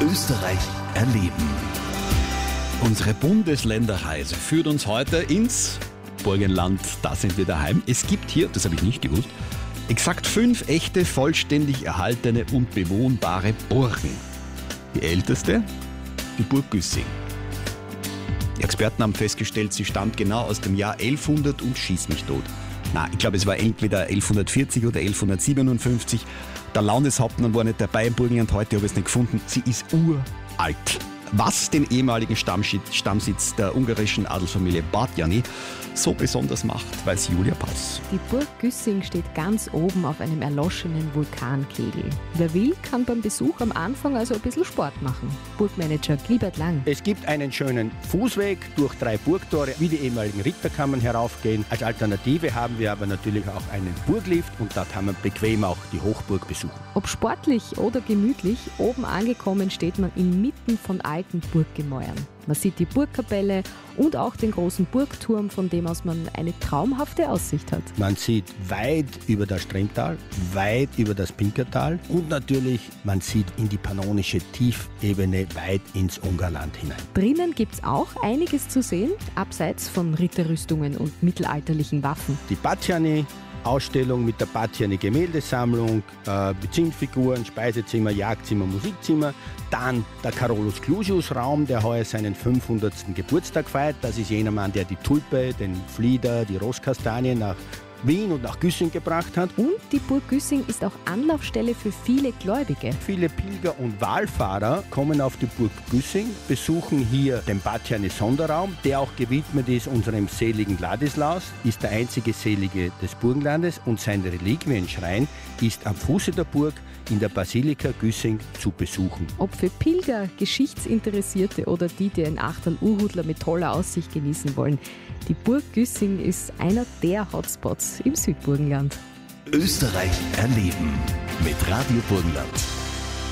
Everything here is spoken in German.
Österreich erleben. Unsere Bundesländerreise führt uns heute ins Burgenland. Da sind wir daheim. Es gibt hier, das habe ich nicht gewusst, exakt 5 echte, vollständig erhaltene und bewohnbare Burgen. Die älteste, die Burg Güssing. Die Experten haben festgestellt, sie stammt genau aus dem Jahr 1100 und schieß mich tot. Na, ich glaube, es war entweder 1140 oder 1157. Der Landeshauptmann war nicht dabei im Burgenland heute, habe ich es nicht gefunden. Sie ist uralt. Was den ehemaligen Stammsitz der ungarischen Adelsfamilie Batthyány so besonders macht, weiß Julia Paus. Die Burg Güssing steht ganz oben auf einem erloschenen Vulkankegel. Wer will, kann beim Besuch am Anfang also ein bisschen Sport machen. Burgmanager Glibert Lang. Es gibt einen schönen Fußweg durch 3 Burgtore, wie die ehemaligen Ritterkammern heraufgehen. Als Alternative haben wir aber natürlich auch einen Burglift und da kann man bequem auch die Hochburg besuchen. Ob sportlich oder gemütlich, oben angekommen steht man inmitten von alten Burggemäuern. Man sieht die Burgkapelle und auch den großen Burgturm, von dem aus man eine traumhafte Aussicht hat. Man sieht weit über das Stremtal, weit über das Pinkertal und natürlich, man sieht in die pannonische Tiefebene weit ins Ungarland hinein. Drinnen gibt es auch einiges zu sehen, abseits von Ritterrüstungen und mittelalterlichen Waffen. Die Batthyány Ausstellung mit der Batthyány Gemäldesammlung, Zinnfiguren, Speisezimmer, Jagdzimmer, Musikzimmer. Dann der Carolus Clusius Raum, der heuer seinen 500. Geburtstag feiert. Das ist jener Mann, der die Tulpe, den Flieder, die Rosskastanie nach Wien und nach Güssing gebracht hat. Und die Burg Güssing ist auch Anlaufstelle für viele Gläubige. Viele Pilger und Wallfahrer kommen auf die Burg Güssing, besuchen hier den Batthyány Sonderraum, der auch gewidmet ist unserem seligen Ladislaus, ist der einzige Selige des Burgenlandes und sein Reliquienschrein ist am Fuße der Burg in der Basilika Güssing zu besuchen. Ob für Pilger, Geschichtsinteressierte oder die ein Achterl-Urhudler mit toller Aussicht genießen wollen, die Burg Güssing ist einer der Hotspots im Südburgenland. Österreich erleben mit Radio Burgenland.